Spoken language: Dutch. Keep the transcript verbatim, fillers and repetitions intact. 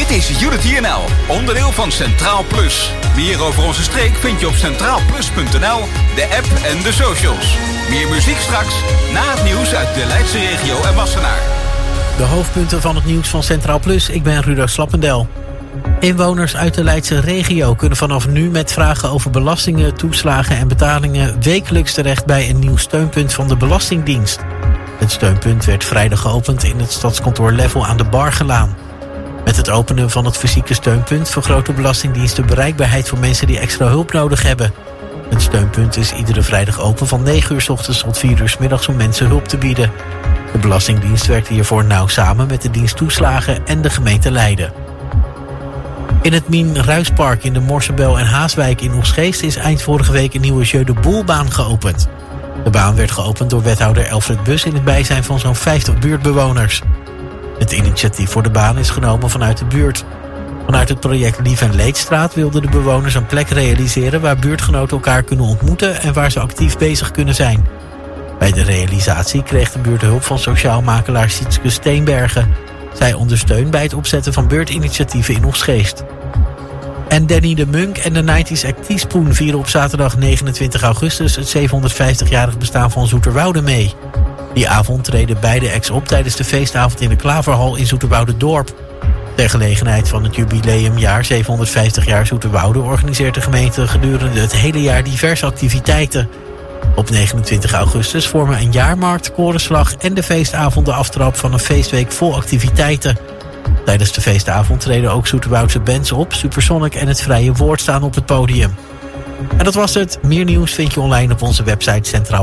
Dit is Unity N L, onderdeel van Centraal Plus. Meer over onze streek vind je op centraal plus punt n l, de app en de socials. Meer muziek straks, na het nieuws uit de Leidse regio en Wassenaar. De hoofdpunten van het nieuws van Centraal Plus. Ik ben Rudo Slappendel. Inwoners uit de Leidse regio kunnen vanaf nu met vragen over belastingen, toeslagen en betalingen wekelijks terecht bij een nieuw steunpunt van de Belastingdienst. Het steunpunt werd vrijdag geopend in het stadskantoor Level aan de Bargelaan. Met het openen van het fysieke steunpunt vergroot de Belastingdienst de bereikbaarheid voor mensen die extra hulp nodig hebben. Het steunpunt is iedere vrijdag open van negen uur 's ochtends tot vier uur 's middags om mensen hulp te bieden. De Belastingdienst werkt hiervoor nauw samen met de dienst toeslagen en de gemeente Leiden. In het Mien Ruispark in de Morsebel en Haaswijk in Oegstgeest is eind vorige week een nieuwe Jeu de Boelbaan geopend. De baan werd geopend door wethouder Alfred Bus in het bijzijn van zo'n vijftig buurtbewoners. Het initiatief voor de baan is genomen vanuit de buurt. Vanuit het project Lief en Leedstraat wilden de bewoners een plek realiseren waar buurtgenoten elkaar kunnen ontmoeten en waar ze actief bezig kunnen zijn. Bij de realisatie kreeg de buurt hulp van sociaal makelaar Sietske Steenbergen. Zij ondersteunt bij het opzetten van beurtinitiatieven in Oegstgeest. En Danny de Munk en de negentiger Act Teaspoon vieren op zaterdag negenentwintig augustus het zevenhonderdvijftig-jarig bestaan van Zoeterwoude mee. Die avond treden beide acts op tijdens de feestavond in de Klaverhal in Zoeterwoude-dorp. Ter gelegenheid van het jubileumjaar zevenhonderdvijftig jaar Zoeterwoude organiseert de gemeente gedurende het hele jaar diverse activiteiten. Op negenentwintig augustus vormen een jaarmarkt, korenslag en de feestavond de aftrap van een feestweek vol activiteiten. Tijdens de feestavond treden ook Zoeterwoudse bands op, Supersonic en het Vrije Woord staan op het podium. En dat was het. Meer nieuws vind je online op onze website Centraal.